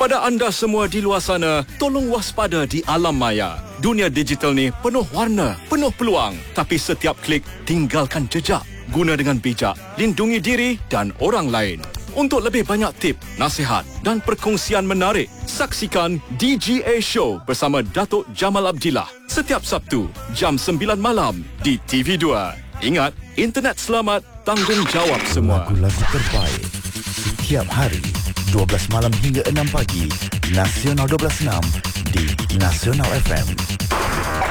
Kepada anda semua di luar sana, tolong waspada di alam maya. Dunia digital ni penuh warna, penuh peluang. Tapi setiap klik, tinggalkan jejak. Guna dengan bijak, lindungi diri dan orang lain. Untuk lebih banyak tip, nasihat dan perkongsian menarik, saksikan DGA Show bersama Datuk Jamal Abdillah setiap Sabtu, jam 9 malam di TV2. Ingat, internet selamat, tanggungjawab semua. Lagu-lagu terbaik setiap hari 12 malam hingga 6 pagi. Nasional 12.6 di Nasional FM.